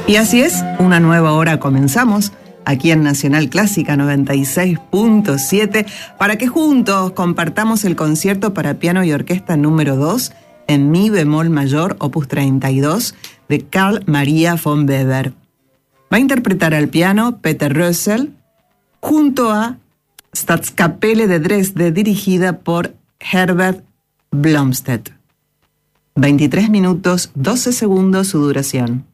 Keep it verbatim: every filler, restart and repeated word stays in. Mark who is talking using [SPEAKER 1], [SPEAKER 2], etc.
[SPEAKER 1] Y así es, una nueva hora comenzamos aquí en Nacional Clásica noventa y seis punto siete para que juntos compartamos el concierto para piano y orquesta número dos en mi bemol mayor, opus treinta y dos, de Carl Maria von Weber. Va a interpretar al piano Peter Rösel junto a Staatskapelle de Dresde, dirigida por Herbert Blomstedt. veintitrés minutos, doce segundos su duración.